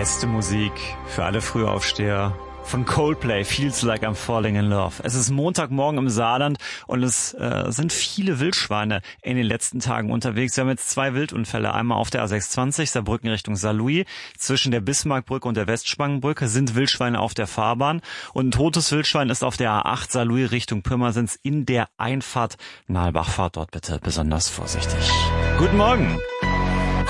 Beste Musik für alle Frühaufsteher. Von Coldplay, Feels Like I'm Falling in Love. Es ist Montagmorgen im Saarland und es sind viele Wildschweine in den letzten Tagen unterwegs. Wir haben jetzt 2 Wildunfälle. Einmal auf der A26, Saarbrücken Richtung Saarlouis. Zwischen der Bismarckbrücke und der Westspangenbrücke sind Wildschweine auf der Fahrbahn. Und ein totes Wildschwein ist auf der A8 Saarlouis Richtung Pirmasens in der Einfahrt Nalbach. Fahrt dort bitte besonders vorsichtig. Guten Morgen.